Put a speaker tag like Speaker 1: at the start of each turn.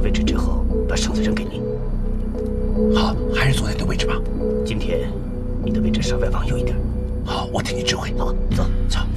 Speaker 1: 位置之后，把绳子扔给你。
Speaker 2: 好，还是坐在你的位置吧。
Speaker 1: 今天你的位置稍微往右一点。
Speaker 2: 好，我听你指挥。
Speaker 1: 好，走。
Speaker 2: 走。